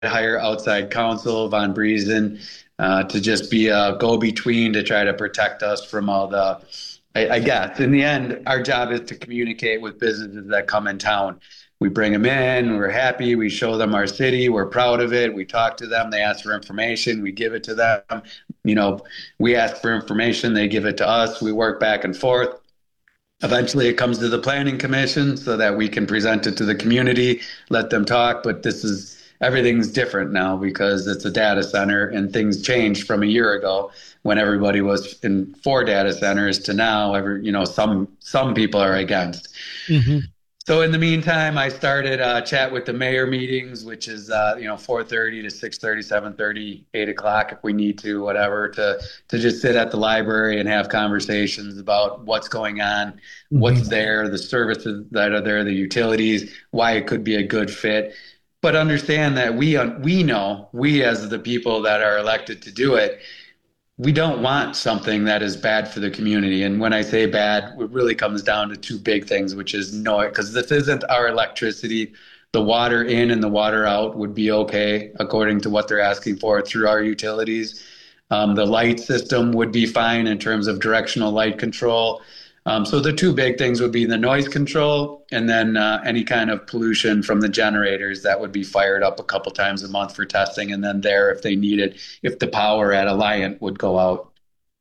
hire outside counsel, Von Briesen, to just be a go-between to try to protect us from all the. I guess in the end, our job is to communicate with businesses that come in town. We bring them in, we're happy, we show them our city, we're proud of it, we talk to them, they ask for information, we give it to them. You know, we ask for information, they give it to us, we work back and forth. Eventually, it comes to the planning commission so that we can present it to the community, let them talk. But everything's different now because it's a data center and things changed from a year ago when everybody was in for data centers to now. Some people are against. Hmm. So in the meantime, I started chat with the mayor meetings, which is 4:30 to 6:30, 7:30, 8 o'clock if we need to, whatever, to just sit at the library and have conversations about what's going on, what's Hmm. there, the services that are there, the utilities, why it could be a good fit. But understand that we know, we as the people that are elected to do it, we don't want something that is bad for the community. And when I say bad, it really comes down to two big things, which is noise, because this isn't our electricity. The water in and the water out would be okay according to what they're asking for through our utilities. The light system would be fine in terms of directional light control. So the two big things would be the noise control and then any kind of pollution from the generators that would be fired up a couple times a month for testing. And then there, if they need it, if the power at Alliant would go out.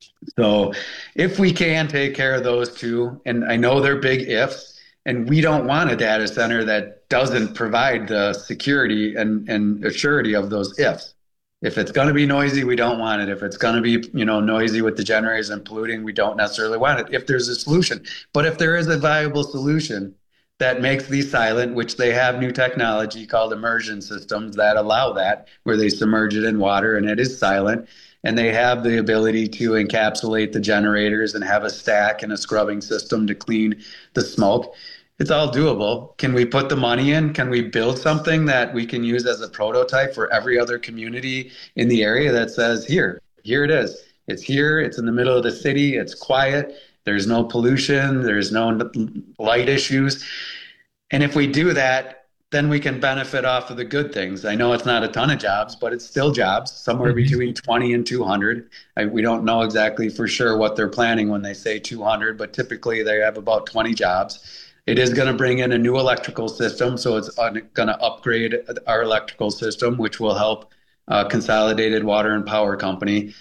So if we can take care of those two, and I know they're big ifs, and we don't want a data center that doesn't provide the security and assurity of those ifs. If it's going to be noisy, we don't want it. If it's going to be, noisy with the generators and polluting, we don't necessarily want it. If there's a solution, but if there is a viable solution that makes these silent, which they have new technology called immersion systems that allow that, where they submerge it in water and it is silent, and they have the ability to encapsulate the generators and have a stack and a scrubbing system to clean the smoke. It's all doable. Can we put the money in? Can we build something that we can use as a prototype for every other community in the area that says, here it is. It's here, it's in the middle of the city, it's quiet, there's no pollution, there's no light issues. And if we do that, then we can benefit off of the good things. I know it's not a ton of jobs, but it's still jobs, somewhere Hmm. between 20 and 200. We don't know exactly for sure what they're planning when they say 200, but typically they have about 20 jobs. It is going to bring in a new electrical system, so it's going to upgrade our electrical system, which will help Consolidated Water and Power Company,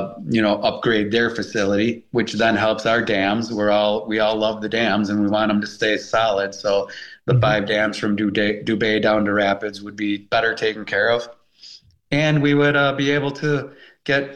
upgrade their facility, which then helps our dams. We all love the dams and we want them to stay solid. So the Hmm. five dams from Dubay down to Rapids would be better taken care of, and we would be able to get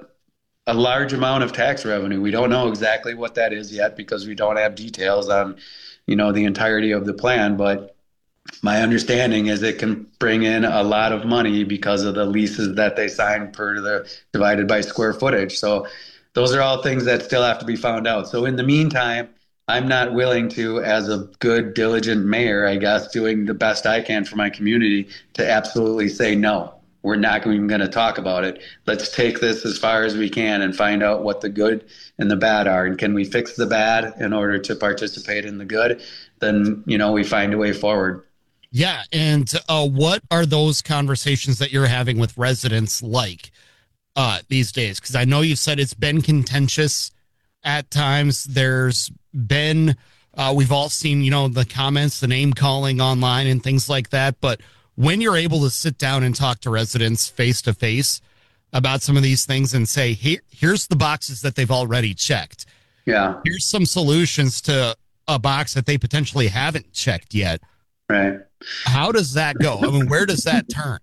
a large amount of tax revenue. We don't know exactly what that is yet because we don't have details on, the entirety of the plan, but my understanding is it can bring in a lot of money because of the leases that they sign per the divided by square footage. So those are all things that still have to be found out. So in the meantime, I'm not willing to, as a good, diligent mayor, I guess, doing the best I can for my community, to absolutely say no. We're not even going to talk about it. Let's take this as far as we can and find out what the good and the bad are. And can we fix the bad in order to participate in the good? Then, we find a way forward. Yeah. And what are those conversations that you're having with residents like these days? Because I know you said it's been contentious at times. There's been, we've all seen, the comments, the name calling online and things like that. But when you're able to sit down and talk to residents face to face about some of these things and say, here's the boxes that they've already checked, Yeah, here's some solutions to a box that they potentially haven't checked yet. right. How does that go? I mean, where does that turn?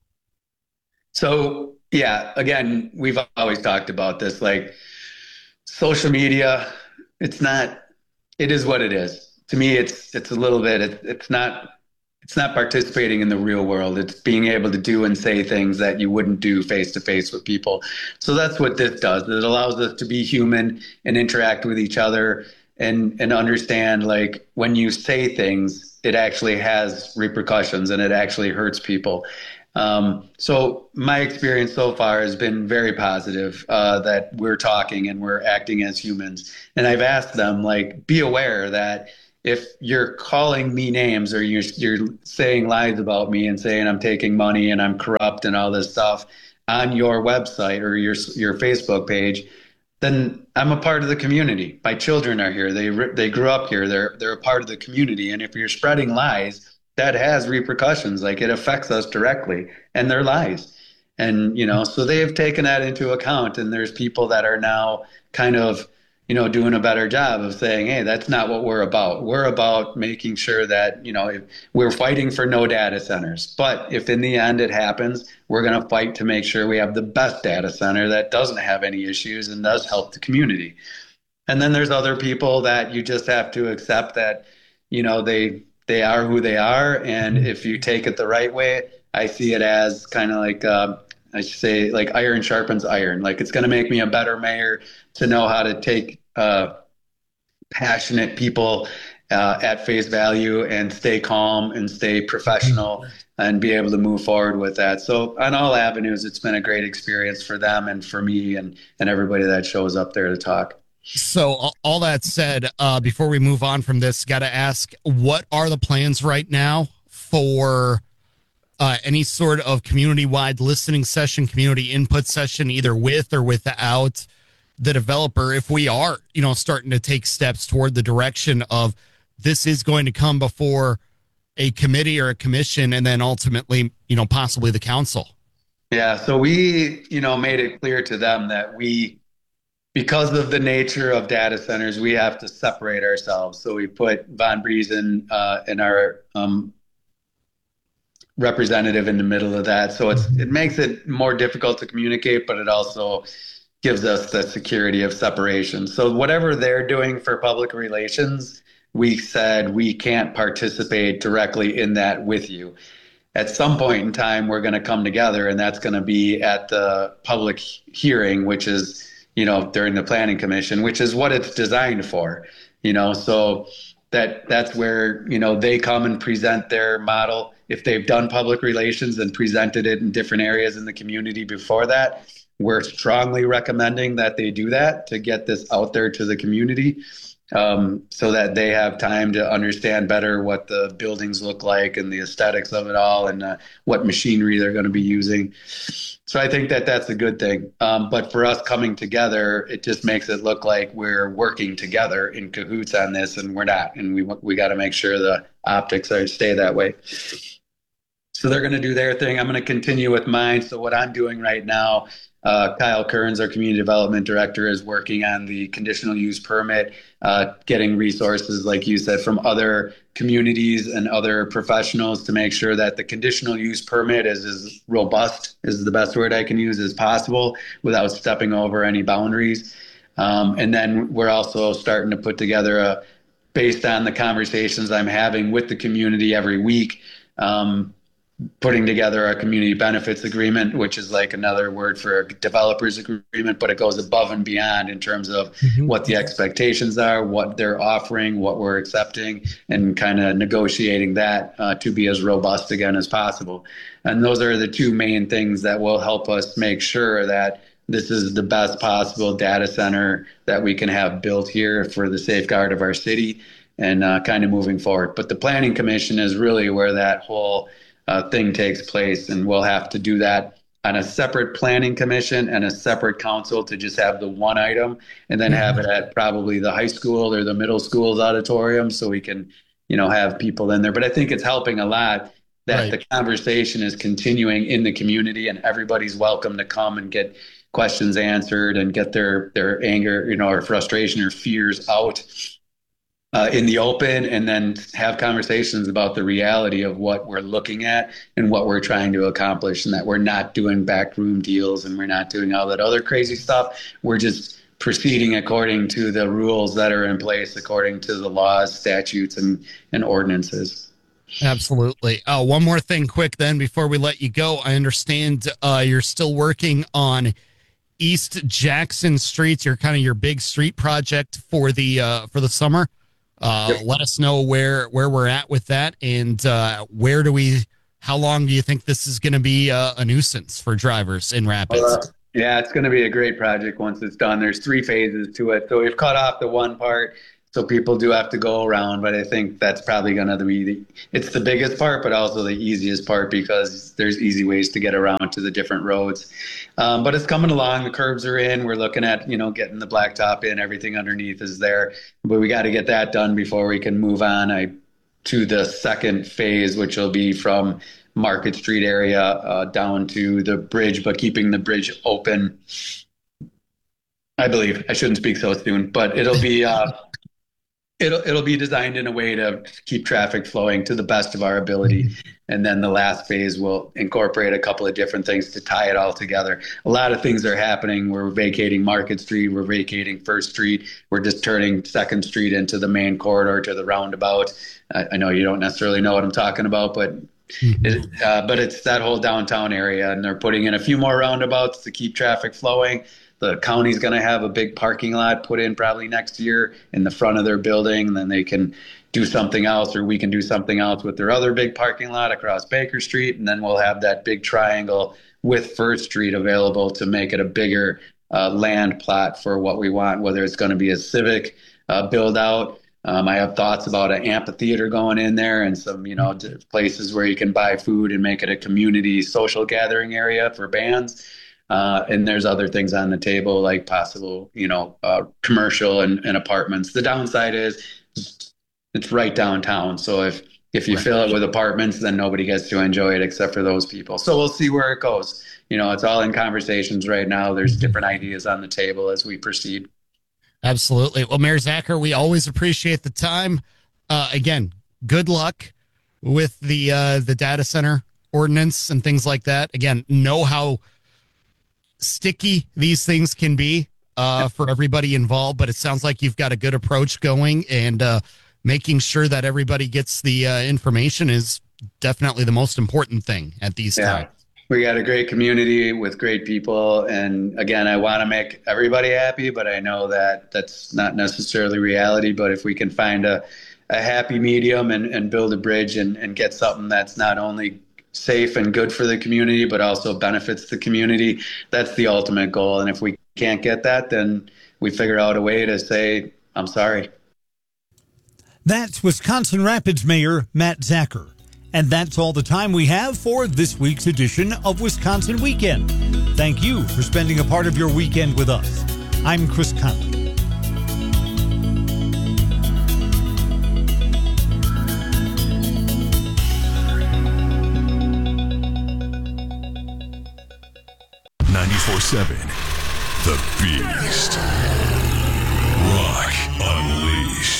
So, yeah, again, we've always talked about this. Like social media, it's not, it is what it is. To me, it's a little bit, it's not participating in the real world. It's being able to do and say things that you wouldn't do face to face with people. So that's what this does. It allows us to be human and interact with each other and understand, like, when you say things, it actually has repercussions and it actually hurts people. So my experience so far has been very positive, that we're talking and we're acting as humans. And I've asked them, like, be aware that if you're calling me names or you're saying lies about me and saying I'm taking money and I'm corrupt and all this stuff on your website or your Facebook page, then I'm a part of the community. My children are here. They grew up here. They're a part of the community. And if you're spreading lies, that has repercussions. Like it affects us directly, and they're lies. And so they have taken that into account. And there's people that are now kind of doing a better job of saying, hey, that's not what we're about. We're about making sure that, if we're fighting for no data centers. But if in the end it happens, we're going to fight to make sure we have the best data center that doesn't have any issues and does help the community. And then there's other people that you just have to accept that, they are who they are. And if you take it the right way, I see it as kind of like, I should say, like iron sharpens iron. Like it's going to make me a better mayor to know how to take passionate people at face value and stay calm and stay professional and be able to move forward with that. So on all avenues, it's been a great experience for them and for me and everybody that shows up there to talk. So all that said, before we move on from this, got to ask, what are the plans right now for any sort of community-wide listening session, community input session, either with or without the developer, if we are, starting to take steps toward the direction of this is going to come before a committee or a commission and then ultimately, possibly the council? Yeah, so we, made it clear to them that because of the nature of data centers, we have to separate ourselves. So we put Von Briesen in our representative in the middle of that. So it makes it more difficult to communicate, but it also gives us the security of separation. So whatever they're doing for public relations, we said we can't participate directly in that with you. At some point in time, we're going to come together, and that's going to be at the public hearing, which is, during the planning commission, which is what it's designed for, so that's where, they come and present their model. If they've done public relations and presented it in different areas in the community before that, we're strongly recommending that they do that to get this out there to the community, so that they have time to understand better what the buildings look like and the aesthetics of it all and what machinery they're going to be using. So I think that that's a good thing. But for us coming together, it just makes it look like we're working together in cahoots on this, and we're not. And we got to make sure the optics stay that way. So they're going to do their thing. I'm going to continue with mine. So what I'm doing right now, Kyle Kearns, our community development director, is working on the conditional use permit, getting resources, like you said, from other communities and other professionals to make sure that the conditional use permit is as robust, is the best word I can use, as possible without stepping over any boundaries. And then we're also starting to put together based on the conversations I'm having with the community every week, putting together a community benefits agreement, which is like another word for a developers agreement, but it goes above and beyond in terms of what the expectations are, what they're offering, what we're accepting, and kind of negotiating that to be as robust again as possible. And those are the two main things that will help us make sure that this is the best possible data center that we can have built here for the safeguard of our city and kind of moving forward. But the Planning Commission is really where that whole thing takes place, and we'll have to do that on a separate planning commission and a separate council to just have the one item, and then have it at probably the high school or the middle school's auditorium so we can, have people in there. But I think it's helping a lot that the conversation is continuing in the community, and everybody's welcome to come and get questions answered and get their anger, or frustration or fears out in the open, and then have conversations about the reality of what we're looking at and what we're trying to accomplish, and that we're not doing backroom deals and we're not doing all that other crazy stuff. We're just proceeding according to the rules that are in place, according to the laws, statutes, and ordinances. Absolutely. One more thing quick then before we let you go. I understand you're still working on East Jackson Streets, your big street project for the summer. Let us know where we're at with that, and how long do you think this is going to be a nuisance for drivers in Rapids? Yeah, it's going to be a great project once it's done. There's 3 phases to it. So we've cut off the one part. So people do have to go around, but I think that's probably going to be it's the biggest part, but also the easiest part because there's easy ways to get around to the different roads. But it's coming along. The curbs are in. We're looking at, getting the blacktop in. Everything underneath is there, but we got to get that done before we can move on to the second phase, which will be from Market Street area down to the bridge, but keeping the bridge open. I believe I shouldn't speak so soon, but it'll be it'll be designed in a way to keep traffic flowing to the best of our ability. And then the last phase will incorporate a couple of different things to tie it all together. A lot of things are happening. We're vacating Market Street. We're vacating First Street. We're just turning Second Street into the main corridor to the roundabout. I know you don't necessarily know what I'm talking about, but it's that whole downtown area. And they're putting in a few more roundabouts to keep traffic flowing. The county's going to have a big parking lot put in probably next year in the front of their building. And then they can do something else, or we can do something else with their other big parking lot across Baker Street. And then we'll have that big triangle with First Street available to make it a bigger land plot for what we want, whether it's going to be a civic build out. I have thoughts about an amphitheater going in there and some, places where you can buy food and make it a community social gathering area for bands. And there's other things on the table like possible, commercial and apartments. The downside is it's right downtown. So if you fill it with apartments, then nobody gets to enjoy it except for those people. So we'll see where it goes. It's all in conversations right now. There's different ideas on the table as we proceed. Absolutely. Well, Mayor Zacher, we always appreciate the time. Again, good luck with the data center ordinance and things like that. Again, know how sticky these things can be for everybody involved, but it sounds like you've got a good approach going, and making sure that everybody gets the information is definitely the most important thing at these times. We got a great community with great people, and again, I want to make everybody happy, but I know that that's not necessarily reality. But if we can find a happy medium and build a bridge and get something that's not only safe and good for the community, but also benefits the community, that's the ultimate goal. And if we can't get that, then we figure out a way to say, I'm sorry. That's Wisconsin Rapids Mayor Matt Zacher. And that's all the time we have for this week's edition of Wisconsin Weekend. Thank you for spending a part of your weekend with us. I'm Chris Conley. The Beast. Rock Unleashed.